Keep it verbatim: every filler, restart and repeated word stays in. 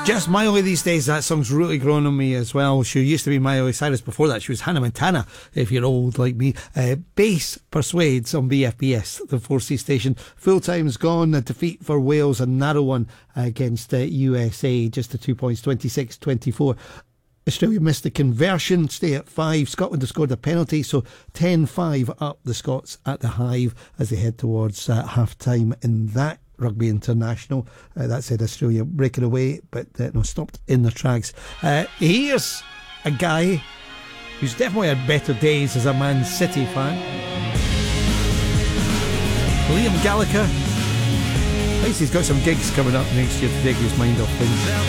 Just Miley these days, that song's really grown on me as well. She used to be Miley Cyrus. Before that, she was Hannah Montana, if you're old like me. Uh, Bass Persuades on B F B S, the four C station. Full time's gone. A defeat for Wales, a narrow one against uh, U S A. Just the two points, twenty-six twenty-four. Australia missed the conversion, stay at five. Scotland have scored a penalty, so ten five up the Scots at the Hive as they head towards uh, half time in that Rugby International. Uh, that said, Australia breaking away, but uh, no, stopped in their tracks. Uh, here's a guy who's definitely had better days as a Man City fan. Liam Gallagher. At least he's got some gigs coming up next year to take his mind off things.